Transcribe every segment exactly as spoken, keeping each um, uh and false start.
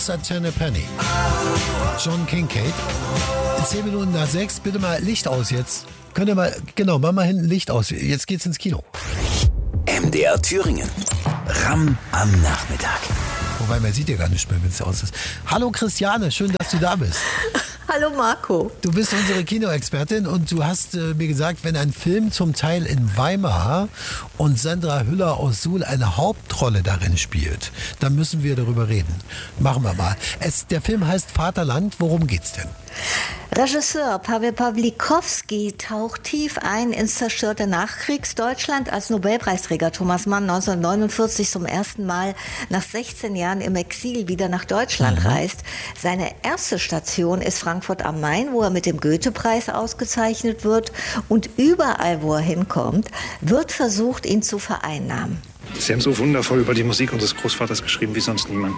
Once I Turn a Penny. John Kincaid. Zehn Minuten nach sechs. Bitte mal Licht aus jetzt. Könnt ihr mal, genau, mach mal hinten Licht aus. Jetzt geht's ins Kino. M D R Thüringen. Ram am Nachmittag. Wobei, man sieht ja gar nicht mehr, wenn es aus ist. Hallo Christiane, schön, dass du da bist. Hallo Marco. Du bist unsere Kinoexpertin und du hast äh, mir gesagt, wenn ein Film zum Teil in Weimar und Sandra Hüller aus Suhl eine Hauptrolle darin spielt, dann müssen wir darüber reden. Machen wir mal. Es, der Film heißt Vaterland. Worum geht's denn? Regisseur Paweł Pawlikowski taucht tief ein ins zerstörte Nachkriegsdeutschland, als Nobelpreisträger Thomas Mann neunzehnhundertneunundvierzig zum ersten Mal nach sechzehn Jahren im Exil wieder nach Deutschland mhm. reist. Seine erste Station ist Frankfurt am Main, wo er mit dem Goethe-Preis ausgezeichnet wird. Und überall, wo er hinkommt, wird versucht, ihn zu vereinnahmen. Sie haben so wundervoll über die Musik unseres Großvaters geschrieben wie sonst niemand.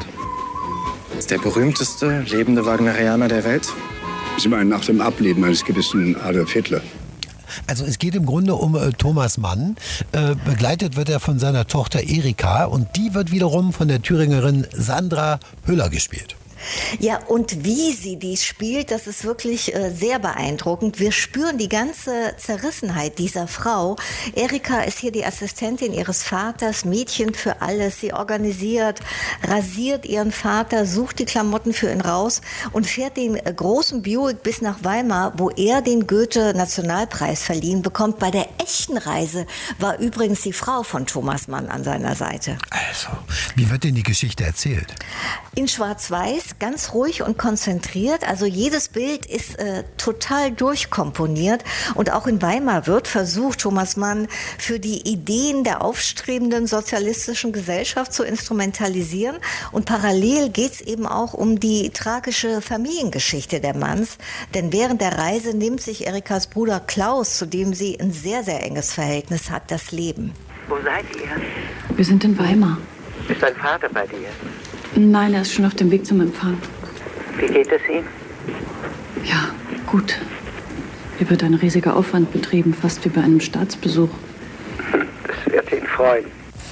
Ist der berühmteste lebende Wagnerianer der Welt? Sie meinen nach dem Ableben eines gewissen Adolf Hitler. Also es geht im Grunde um äh, Thomas Mann. Äh, begleitet wird er von seiner Tochter Erika und die wird wiederum von der Thüringerin Sandra Hüller gespielt. Ja, und wie sie dies spielt, das ist wirklich äh, sehr beeindruckend. Wir spüren die ganze Zerrissenheit dieser Frau. Erika ist hier die Assistentin ihres Vaters, Mädchen für alles. Sie organisiert, rasiert ihren Vater, sucht die Klamotten für ihn raus und fährt den äh, großen Buick bis nach Weimar, wo er den Goethe-Nationalpreis verliehen bekommt. Bei der echten Reise war übrigens die Frau von Thomas Mann an seiner Seite. Also, wie wird denn die Geschichte erzählt? In Schwarz-Weiß, ganz ruhig und konzentriert. Also jedes Bild ist äh, total durchkomponiert. Und auch in Weimar wird versucht, Thomas Mann für die Ideen der aufstrebenden sozialistischen Gesellschaft zu instrumentalisieren. Und parallel geht es eben auch um die tragische Familiengeschichte der Manns. Denn während der Reise nimmt sich Erikas Bruder Klaus, zu dem sie ein sehr, sehr enges Verhältnis hat, das Leben. Wo seid ihr? Wir sind in Weimar. Ist dein Vater bei dir? Nein, er ist schon auf dem Weg zum Empfang. Wie geht es ihm? Ja, gut. Hier wird ein riesiger Aufwand betrieben, fast wie bei einem Staatsbesuch. Das wird ihn freuen.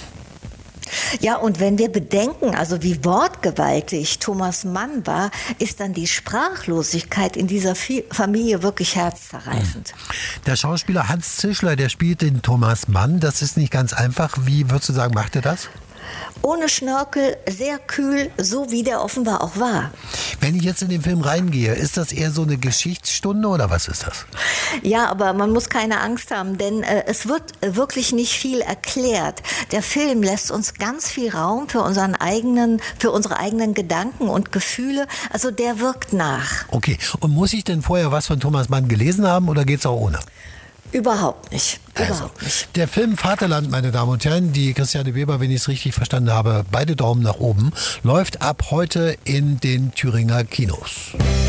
Ja, und wenn wir bedenken, also wie wortgewaltig Thomas Mann war, ist dann die Sprachlosigkeit in dieser Familie wirklich herzzerreißend. Der Schauspieler Hans Zischler, der spielt den Thomas Mann. Das ist nicht ganz einfach. Wie würdest du sagen, macht er das? Ohne Schnörkel, sehr kühl, so wie der offenbar auch war. Wenn ich jetzt in den Film reingehe, ist das eher so eine Geschichtsstunde oder was ist das? Ja, aber man muss keine Angst haben, denn äh, es wird wirklich nicht viel erklärt. Der Film lässt uns ganz viel Raum für unseren eigenen, für unsere eigenen Gedanken und Gefühle. Also der wirkt nach. Okay, und muss ich denn vorher was von Thomas Mann gelesen haben oder geht's auch ohne? Überhaupt nicht. Also, Überhaupt nicht. Der Film Vaterland, meine Damen und Herren, die Christiane Weber, wenn ich es richtig verstanden habe, beide Daumen nach oben, läuft ab heute in den Thüringer Kinos.